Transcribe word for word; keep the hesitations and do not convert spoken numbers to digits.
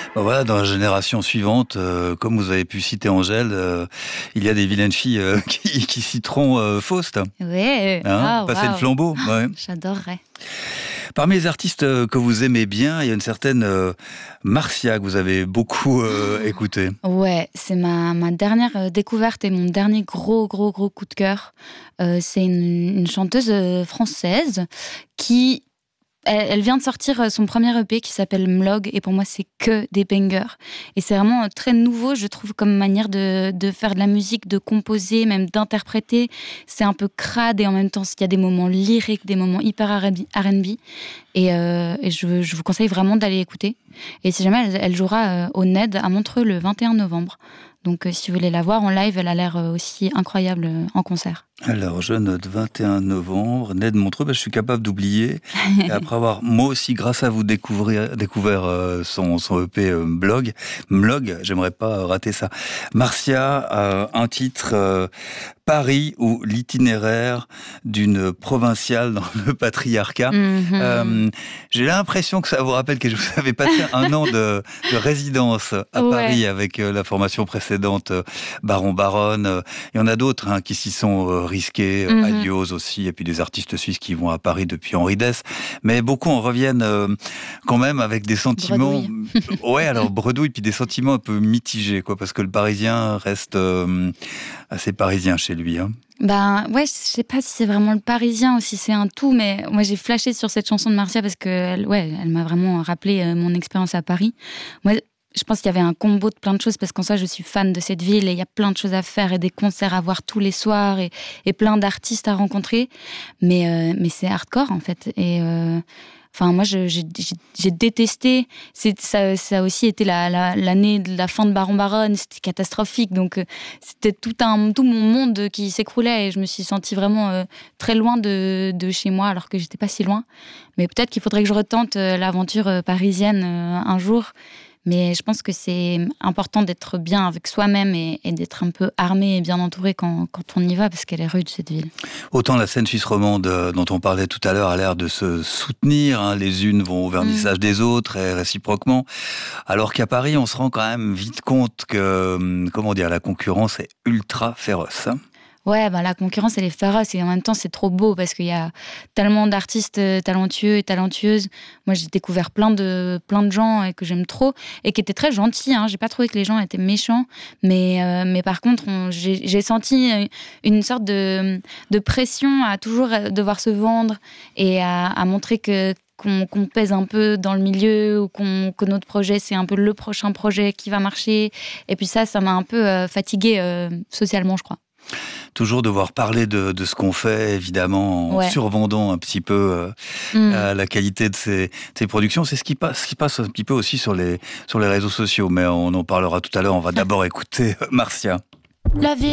Ben voilà, dans la génération suivante, euh, comme vous avez pu citer Angèle, euh, il y a des vilaines filles euh, qui, qui citeront euh, Faust. Ouais, Hein, oh, passer le wow. flambeau. Ouais. J'adorerais. Parmi les artistes que vous aimez bien, il y a une certaine euh, Marcia que vous avez beaucoup euh, écoutée. Ouais, c'est ma, ma dernière euh, découverte et mon dernier gros, gros, gros coup de cœur. Euh, c'est une, une chanteuse euh, française qui... Elle, elle vient de sortir son premier E P qui s'appelle Mlog, et pour moi c'est que des bangers. Et c'est vraiment très nouveau, je trouve, comme manière de, de faire de la musique, de composer, même d'interpréter. C'est un peu crade et en même temps il y a des moments lyriques, des moments hyper R and B. Et, euh, et je, je vous conseille vraiment d'aller écouter. Et si jamais elle, elle jouera euh, au N E D à Montreux le vingt et un novembre. Donc euh, si vous voulez la voir en live, elle a l'air aussi incroyable euh, en concert. Alors, je note vingt et un novembre, N E D Montreux, ben, je suis capable d'oublier. Et après avoir, moi aussi, grâce à vous, découvrir, découvert euh, son, son E P euh, Blog, Mlog, j'aimerais pas rater ça. Marcia, euh, un titre, euh, Paris ou l'itinéraire d'une provinciale dans le patriarcat. Mm-hmm. Euh, j'ai l'impression que ça vous rappelle que vous avez passé un an de, de résidence à Ouais. Paris avec euh, la formation précédente, euh, Baron Baronne. Euh, il y en a d'autres hein, qui s'y sont euh, risqués, euh, Mm-hmm. Alios aussi, et puis des artistes suisses qui vont à Paris depuis Henri Dess. Mais beaucoup en reviennent euh, quand même avec des sentiments... Bredouille. Ouais, alors bredouille, puis des sentiments un peu mitigés, quoi, parce que le Parisien reste euh, assez parisien chez lui. Hein. Ben ouais, je sais pas si c'est vraiment le Parisien ou si c'est un tout, mais moi j'ai flashé sur cette chanson de Marcia parce que elle, ouais, elle m'a vraiment rappelé euh, mon expérience à Paris. Moi, je pense qu'il y avait un combo de plein de choses parce qu'en soi je suis fan de cette ville et il y a plein de choses à faire et des concerts à voir tous les soirs et, et plein d'artistes à rencontrer. Mais euh, mais c'est hardcore en fait et euh, Enfin, moi, je, j'ai, j'ai, j'ai détesté. C'est, ça, ça a aussi été la, la, l'année de la fin de Baron Baronne. C'était catastrophique. Donc, euh, c'était tout, un, tout mon monde qui s'écroulait. Et je me suis sentie vraiment euh, très loin de, de chez moi, alors que j'étais pas si loin. Mais peut-être qu'il faudrait que je retente euh, l'aventure euh, parisienne euh, un jour. Mais je pense que c'est important d'être bien avec soi-même et, et d'être un peu armé et bien entouré quand, quand on y va, parce qu'elle est rude, cette ville. Autant la scène suisse romande dont on parlait tout à l'heure a l'air de se soutenir, hein, les unes vont au vernissage mmh. des autres et réciproquement, alors qu'à Paris, on se rend quand même vite compte que, comment dire, la concurrence est ultra féroce. Hein. Ouais, ben la concurrence, elle est féroce et en même temps, c'est trop beau parce qu'il y a tellement d'artistes talentueux et talentueuses. Moi, j'ai découvert plein de, plein de gens que j'aime trop et qui étaient très gentils. Hein. J'ai pas trouvé que les gens étaient méchants, mais, euh, mais par contre, on, j'ai, j'ai senti une sorte de, de pression à toujours devoir se vendre et à, à montrer que Qu'on, qu'on pèse un peu dans le milieu ou qu'on, que notre projet, c'est un peu le prochain projet qui va marcher. Et puis ça, ça m'a un peu euh, fatiguée euh, socialement, je crois. Toujours devoir parler de, de ce qu'on fait, évidemment, en ouais. survendant un petit peu euh, mmh. euh, la qualité de ces, de ces productions. C'est ce qui, passe, ce qui passe un petit peu aussi sur les, sur les réseaux sociaux, mais on en parlera tout à l'heure. On va d'abord écouter Marcia. La vie.